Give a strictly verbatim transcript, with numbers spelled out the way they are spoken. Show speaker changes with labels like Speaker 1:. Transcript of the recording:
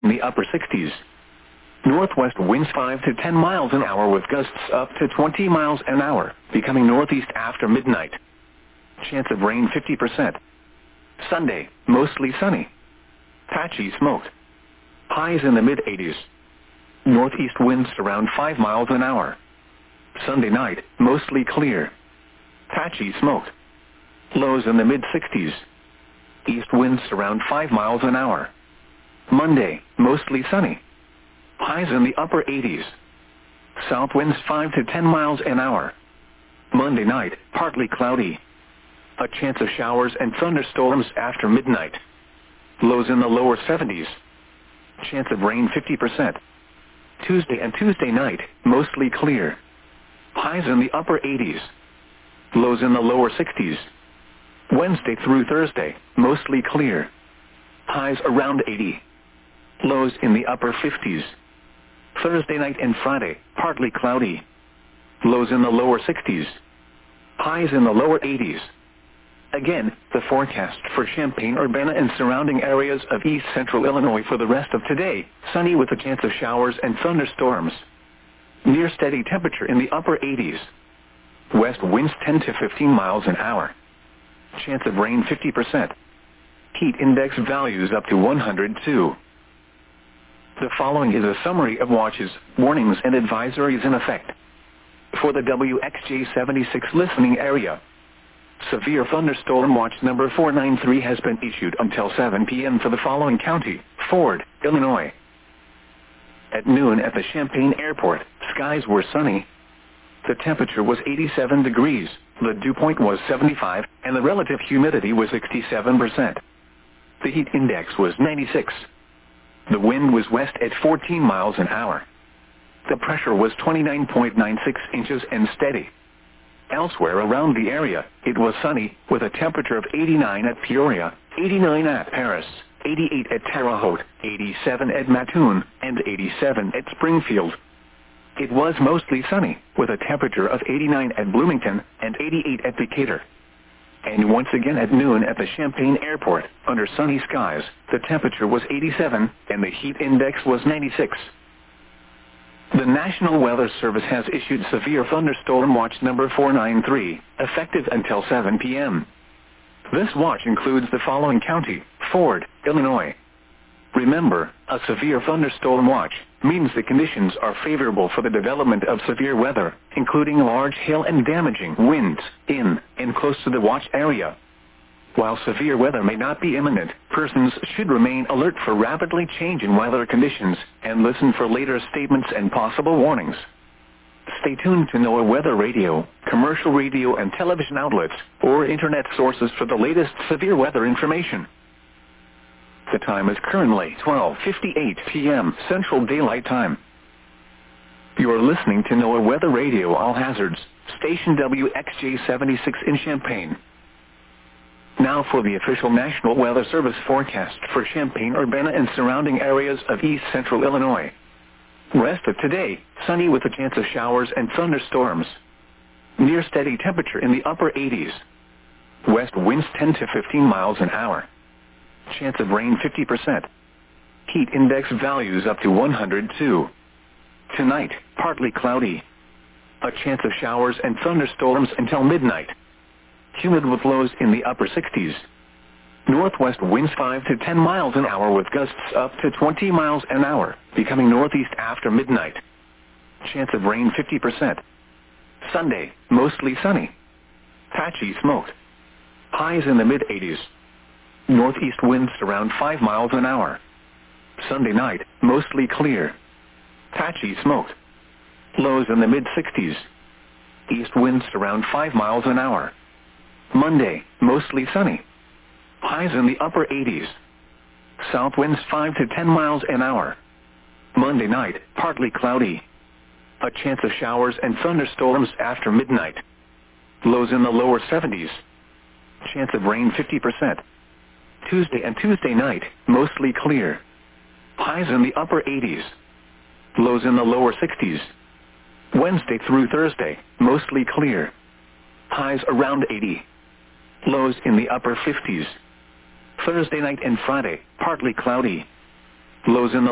Speaker 1: in the upper sixties. Northwest winds five to ten miles an hour with gusts up to twenty miles an hour, becoming northeast after midnight. Chance of rain fifty percent. Sunday, mostly sunny. Patchy smoke. Highs in the mid-eighties. Northeast winds around five miles an hour. Sunday night, mostly clear. Patchy smoke. Lows in the mid-sixties. East winds around five miles an hour. Monday, mostly sunny. Highs in the upper eighties. South winds five to ten miles an hour. Monday night, partly cloudy. A chance of showers and thunderstorms after midnight. Lows in the lower seventies. Chance of rain fifty percent. Tuesday and Tuesday night, mostly clear. Highs in the upper eighties. Lows in the lower sixties. Wednesday through Thursday, mostly clear. Highs around eighty. Lows in the upper fifties. Thursday night and Friday, partly cloudy. Lows in the lower sixties. Highs in the lower eighties. Again, the forecast for Champaign-Urbana and surrounding areas of east central Illinois for the rest of today: sunny with a chance of showers and thunderstorms. Near steady temperature in the upper eighties. West winds ten to fifteen miles an hour. Chance of rain fifty percent. Heat index values up to one hundred two. The following is a summary of watches, warnings and advisories in effect for the W X J seventy-six listening area. Severe thunderstorm watch number four nine three has been issued until seven p m for the following county: Ford, Illinois. At noon at the Champaign Airport, skies were sunny. The temperature was eighty-seven degrees, the dew point was seventy-five, and the relative humidity was sixty-seven percent. The heat index was ninety-six. The wind was west at fourteen miles an hour. The pressure was twenty-nine point nine six inches and steady. Elsewhere around the area, it was sunny, with a temperature of eighty-nine at Peoria, eighty-nine at Paris, eighty-eight at Terre Haute, eighty-seven at Mattoon, and eighty-seven at Springfield. It was mostly sunny, with a temperature of eighty-nine at Bloomington and eighty-eight at Decatur. And once again at noon at the Champaign Airport, under sunny skies, the temperature was eighty-seven, and the heat index was ninety-six. The National Weather Service has issued severe thunderstorm watch number four nine three, effective until seven p m This watch includes the following county: Ford, Illinois. Remember, a severe thunderstorm watch means the conditions are favorable for the development of severe weather, including large hail and damaging winds, in and close to the watch area. While severe weather may not be imminent, persons should remain alert for rapidly changing weather conditions and listen for later statements and possible warnings. Stay tuned to NOAA Weather Radio, commercial radio and television outlets, or internet sources for the latest severe weather information. The time is currently twelve fifty-eight p m Central Daylight Time. You are listening to NOAA Weather Radio All Hazards, station W X J seventy-six in Champaign. Now for the official National Weather Service forecast for Champaign-Urbana and surrounding areas of east central Illinois. Rest of today, sunny with a chance of showers and thunderstorms. Near steady temperature in the upper eighties. West winds ten to fifteen miles an hour. Chance of rain fifty percent. Heat index values up to one hundred two. Tonight, partly cloudy. A chance of showers and thunderstorms until midnight. Humid with lows in the upper sixties. Northwest winds five to ten miles an hour with gusts up to twenty miles an hour, becoming northeast after midnight. Chance of rain fifty percent. Sunday, mostly sunny. Patchy smoke. Highs in the mid-eighties. Northeast winds around five miles an hour. Sunday night, mostly clear. Patchy smoke. Lows in the mid-sixties. East winds around five miles an hour. Monday, mostly sunny. Highs in the upper eighties. South winds five to ten miles an hour. Monday night, partly cloudy. A chance of showers and thunderstorms after midnight. Lows in the lower seventies. Chance of rain fifty percent. Tuesday and Tuesday night, mostly clear. Highs in the upper eighties. Lows in the lower sixties. Wednesday through Thursday, mostly clear. Highs around eighty. Lows in the upper fifties. Thursday night and Friday, partly cloudy. Lows in the